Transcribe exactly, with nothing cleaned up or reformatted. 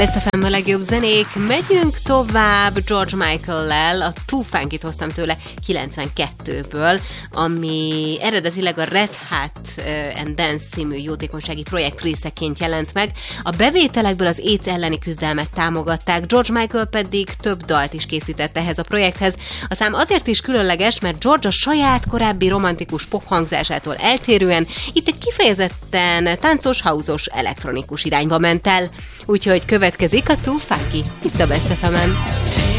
Best ef em a legjobb zenék, megyünk tovább George Michael-lel, a Too Funky-t hoztam tőle kilencvenkettőből, ami eredetileg a Red Hat and Dance című jótékonysági projekt részeként jelent meg. A bevételekből az AIDS elleni küzdelmet támogatták, George Michael pedig több dalt is készített ehhez a projekthez. A szám azért is különleges, mert George a saját korábbi romantikus pop hangzásától eltérően itt egy kifejezetten táncos, house-os, elektronikus irányba ment el. Úgyhogy következik a Too Funky itt a Best ef emen.